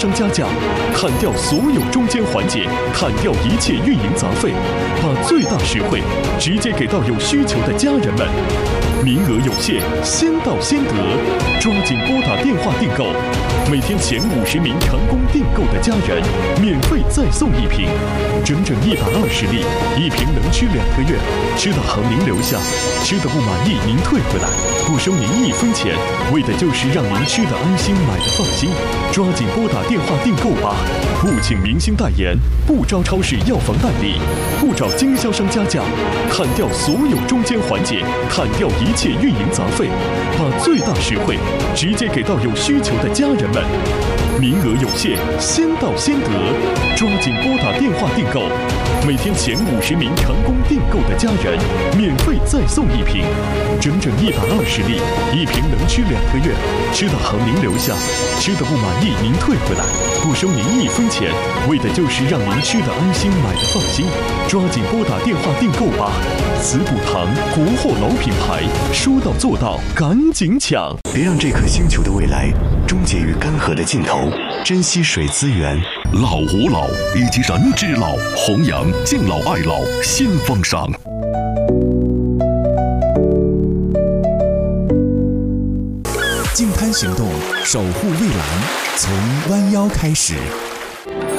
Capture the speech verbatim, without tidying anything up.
商加价，砍掉所有中间环节，砍掉一切运营杂费，把最大实惠直接给到有需求的家人们。名额有限，先到先得，抓紧拨打电话订购。每天前五十名成功订购的家人，免费再送一瓶，整整一百二十粒，一瓶能吃两个月。吃的好您留下，吃的不满意您退回来，不收您一分钱，为的就是让您吃的安心，买的放心。抓紧拨打电话订购吧！不请明星代言，不招超市药房代理，不找经销商加价，砍掉所有中间环节，砍掉一切运营杂费，把最大实惠直接给到有需求的家人们。名额有限，先到先得，抓紧拨打电话订购。每天前五十名成功订购的家人，免费再送一瓶，整整一百二十粒，一瓶能吃两个月。吃的好您留下，吃的不满意您退回来，不收您一分钱，为的就是让您吃的安心，买的放心。抓紧拨打电话订购吧！慈补堂国货老品牌，说到做到，赶紧抢！ 别让这颗星球的未来终结于干涸的尽头，珍惜水资源。 老吾老以及人之老，弘扬敬老爱老新风尚。 净滩行动，守护蔚蓝，从弯腰开始。